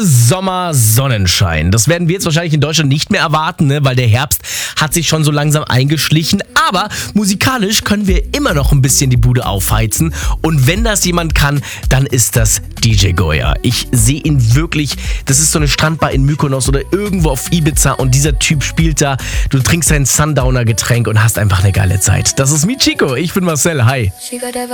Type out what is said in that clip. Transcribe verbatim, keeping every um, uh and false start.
Sommersonnenschein. Das werden wir jetzt wahrscheinlich in Deutschland nicht mehr erwarten, ne? Weil der Herbst hat sich schon so langsam eingeschlichen. Aber musikalisch können wir immer noch ein bisschen die Bude aufheizen. Und wenn das jemand kann, dann ist das D J Goya. Ich sehe ihn wirklich, das ist so eine Strandbar in Mykonos oder irgendwo auf Ibiza und dieser Typ spielt da. Du trinkst ein Sundowner-Getränk und hast einfach eine geile Zeit. Das ist Michiko, ich bin Marcel, hi.